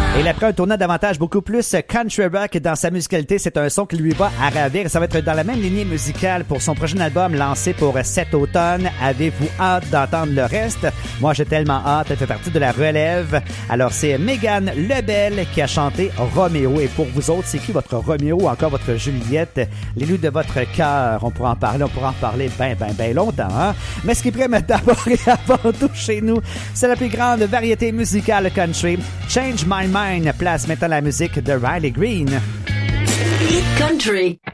Et après un tournant davantage beaucoup plus country rock dans sa musicalité, c'est un son qui lui va à ravir. Ça va être dans la même lignée musicale pour son prochain album lancé pour cet automne. Avez-vous hâte d'entendre le reste? Moi, j'ai tellement hâte. Elle fait partie de la relève. Alors, c'est Mégane Lebel qui a chanté Roméo. Et pour vous autres, c'est qui votre Roméo ou encore votre Juliette? L'élu de votre cœur. On pourra en parler ben longtemps, hein? Mais ce qui est prêt d'abord et avant tout chez nous, c'est la plus grande variété musicale country. Change My Mind place maintenant la musique de Riley Green. Hit Country.